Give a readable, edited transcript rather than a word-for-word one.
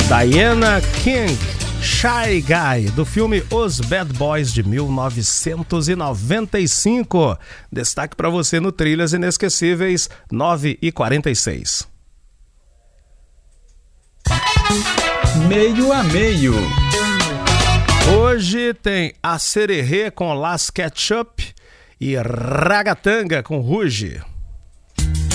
Diana King, Shy Guy, do filme Os Bad Boys de 1995. Destaque para você no Trilhas Inesquecíveis, 9h46. Meio a meio. Hoje tem A Sererê com Las Ketchup e Ragatanga com Ruge.